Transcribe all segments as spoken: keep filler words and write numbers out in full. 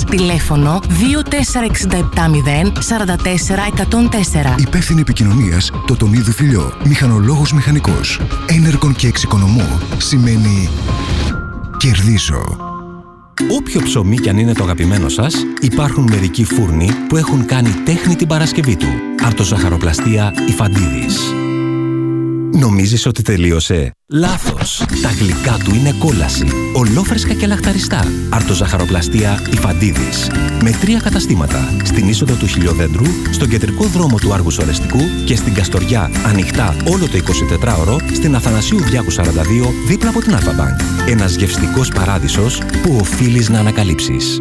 Τηλέφωνο δύο τέσσερα έξι επτά μηδέν τέσσερα τέσσερα εκατόν τέσσερα. Υπεύθυνη επικοινωνίας Τοτονίδου Φιλιό. Μηχανολόγος μηχανικός. Ένεργον και εξοικονομώ σημαίνει κερδίζω. Όποιο ψωμί κι αν είναι το αγαπημένο σας, υπάρχουν μερικοί φούρνοι που έχουν κάνει τέχνη την Παρασκευή του. Αρτοζαχαροπλαστεία Ιφαντίδης. Νομίζεις ότι τελείωσε? Λάθος! Τα γλυκά του είναι κόλαση. Ολόφρεσκα και λαχταριστά. Αρτοζαχαροπλαστεία Ιφαντίδης. Με τρία καταστήματα. Στην είσοδο του Χιλιοδέντρου, στον κεντρικό δρόμο του Άργους Ορεστικού και στην Καστοριά, ανοιχτά όλο το εικοσιτετράωρο, στην Αθανασίου Διάκου σαράντα δύο, δίπλα από την Αλφα-Μπανκ. Ένας γευστικός παράδεισος που οφείλεις να ανακαλύψεις.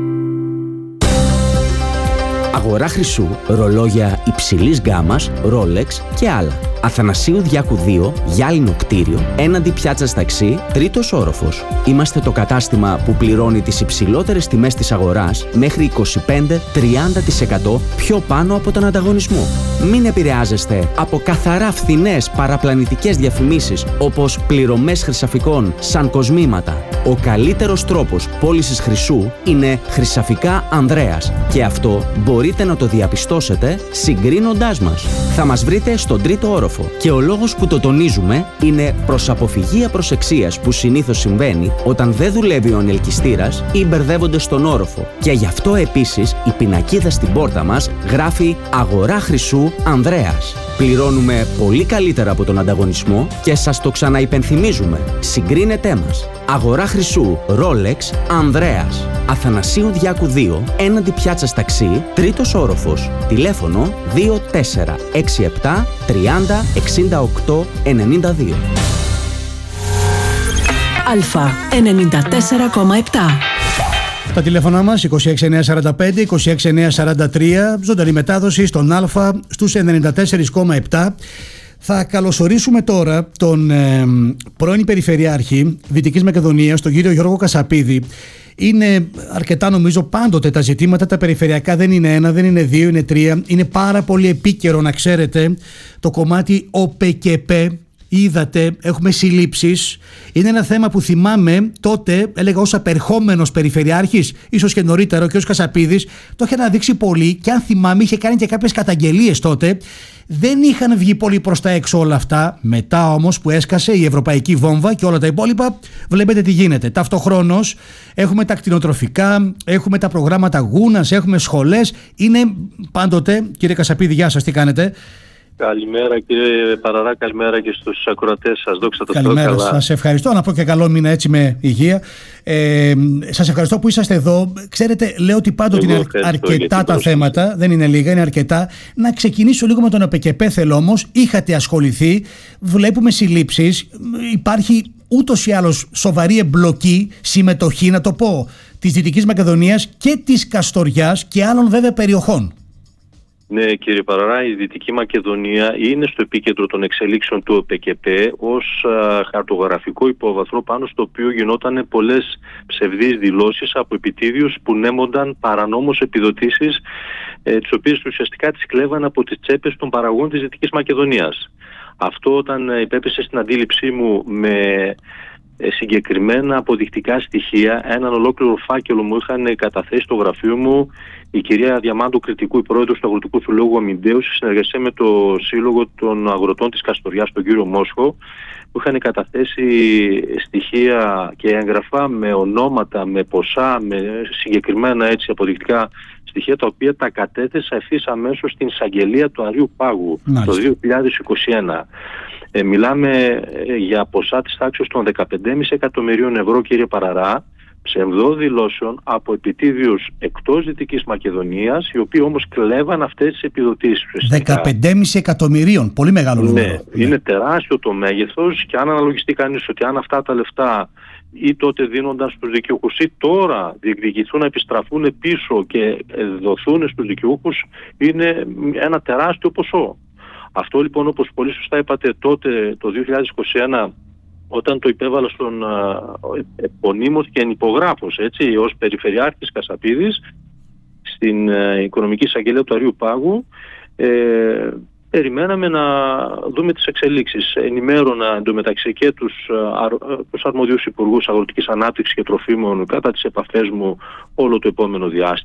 Αγορά χρυσού, ρολόγια υψηλής γκάμας, Rolex και άλλα. Αθανασίου Διάκου δύο, γυάλινο κτίριο, έναντι πιάτσας ταξί, τρίτος όροφος. Είμαστε το κατάστημα που πληρώνει τις υψηλότερες τιμές της αγοράς μέχρι είκοσι πέντε με τριάντα τοις εκατό πιο πάνω από τον ανταγωνισμό. Μην επηρεάζεστε από καθαρά φθηνές παραπλανητικές διαφημίσεις όπως πληρωμές χρυσαφικών σαν κοσμήματα. Ο καλύτερος τρόπος πώλησης χρυσού είναι Χρυσαφικά Ανδρέας και αυτό μπορείτε να το διαπιστώσετε συγκρίνοντάς μας. Θα μας βρείτε στον τρίτο όροφο. Και ο λόγος που το τονίζουμε είναι προς αποφυγή απροσεξίας που συνήθως συμβαίνει όταν δεν δουλεύει ο ανελκυστήρας ή μπερδεύονται στον όροφο. Και γι' αυτό επίσης η πινακίδα στην πόρτα μας γράφει «Αγορά χρυσού Ανδρέας». Πληρώνουμε πολύ καλύτερα από τον ανταγωνισμό και σας το ξαναυπενθυμίζουμε. Συγκρίνετέ μας. Αγορά χρυσού Rolex Ανδρέας. Αθανασίου Διάκου δύο, έναντι πιάτσας ταξί, τρίτος όροφος. Τηλέφωνο δύο τέσσερα έξι επτά τριάντα εξήντα οκτώ ενενήντα δύο. Αλφα ενενήντα τέσσερα κόμμα επτά. Τα τηλέφωνά μας είκοσι έξι εννιακόσια σαράντα πέντε είκοσι έξι εννιακόσια σαράντα τρία, ζωντανή μετάδοση στον Α στους ενενήντα τέσσερα κόμμα επτά. Θα καλωσορίσουμε τώρα τον ε, πρώην Περιφερειάρχη Δυτικής Μακεδονίας, τον κύριο Γιώργο Κασαπίδη. Είναι αρκετά, νομίζω, πάντοτε τα ζητήματα τα περιφερειακά δεν είναι ένα, δεν είναι δύο, είναι τρία. Είναι πάρα πολύ επίκαιρο, να ξέρετε, το κομμάτι ΟΠΕΚΕΠΕ. Είδατε, έχουμε συλλήψεις. Είναι ένα θέμα που θυμάμαι τότε, έλεγα ως απερχόμενος περιφερειάρχης, ίσως και νωρίτερα, και ως Κασαπίδης, το είχε αναδείξει πολύ και αν θυμάμαι είχε κάνει και κάποιες καταγγελίες τότε. Δεν είχαν βγει πολύ προς τα έξω όλα αυτά. Μετά όμως που έσκασε η ευρωπαϊκή βόμβα και όλα τα υπόλοιπα, βλέπετε τι γίνεται. Ταυτοχρόνως έχουμε τα κτηνοτροφικά, έχουμε τα προγράμματα γούνας, έχουμε σχολές. Είναι πάντοτε, κύριε Κασαπίδη, γεια σας, τι κάνετε? Καλημέρα κύριε Παραρά, καλημέρα και στους ακροατές σας. Δόξα τω Θεώ. Καλημέρα, σας ευχαριστώ. Να πω και καλό μήνα έτσι με υγεία. Ε, σας ευχαριστώ που είσαστε εδώ. Ξέρετε, λέω ότι πάντοτε είναι αρκετά τα θέματα, δεν είναι λίγα, είναι αρκετά. Να ξεκινήσω λίγο με τον ΟΠΕΚΕΠΕ θέλω όμως. Είχατε ασχοληθεί, βλέπουμε συλλήψεις, υπάρχει ούτως ή άλλως σοβαρή εμπλοκή, συμμετοχή, να το πω, της Δυτικής Μακεδονίας και της Καστοριάς και άλλων βέβαια περιοχών. Ναι κύριε Παραρά, η Δυτική Μακεδονία είναι στο επίκεντρο των εξελίξεων του ΟΠΕΚΕΠΕ ως α, χαρτογραφικό υπόβαθρο πάνω στο οποίο γινόταν πολλές ψευδείς δηλώσεις από επιτίδιους που νέμονταν παρανόμως επιδοτήσεις ε, τις οποίες ουσιαστικά τις κλέβαν από τις τσέπες των παραγωγών της Δυτικής Μακεδονίας. Αυτό όταν υπέπεσε στην αντίληψή μου με συγκεκριμένα αποδεικτικά στοιχεία, έναν ολόκληρο φάκελο μου είχαν καταθέσει στο γραφείο μου η κυρία Διαμάντου Κρητικού, η πρόεδρος του Αγροτικού Συλλόγου Αμυντέου, σε συνεργασία με το Σύλλογο των Αγροτών της Καστοριάς, τον κύριο Μόσχο, που είχαν καταθέσει στοιχεία και έγγραφα με ονόματα, με ποσά, με συγκεκριμένα έτσι αποδεικτικά στοιχεία, τα οποία τα κατέθεσα ευθύς αμέσως στην εισαγγελία του Αρείου Πάγου το δύο χιλιάδες είκοσι ένα. Ε, μιλάμε ε, για ποσά της τάξης των δεκαπέντε κόμμα πέντε εκατομμυρίων ευρώ, κύριε Παραρά, ψευδών δηλώσεων από επιτίδιους εκτός Δυτικής Μακεδονίας, οι οποίοι όμως κλέβαν αυτές τις επιδοτήσεις. δεκαπέντε κόμμα πέντε εκατομμυρίων, πολύ μεγάλο νούμερο. Ναι, ναι, είναι τεράστιο το μέγεθος και αν αναλογιστεί κανείς ότι αν αυτά τα λεφτά ή τότε δίνονταν στους δικαιούχους ή τώρα διεκδικηθούν να επιστραφούν πίσω και δοθούν στους δικαιούχους, είναι ένα τεράστιο ποσό. Αυτό λοιπόν, όπως πολύ σωστά είπατε, τότε το δύο χιλιάδες είκοσι ένα, όταν το υπέβαλα στον επωνύμος και ενυπογράφος, έτσι, ως Περιφερειάρχης Κασαπίδης στην ε, Οικονομική Εισαγγελία του Αρείου Πάγου, ε, περιμέναμε να δούμε τις εξελίξεις. Ενημέρωνα εντωμεταξύ και τους, τους αρμοδίους υπουργούς Αγροτικής Ανάπτυξης και Τροφίμων κατά τις επαφές μου όλο το επόμενο διάστημα.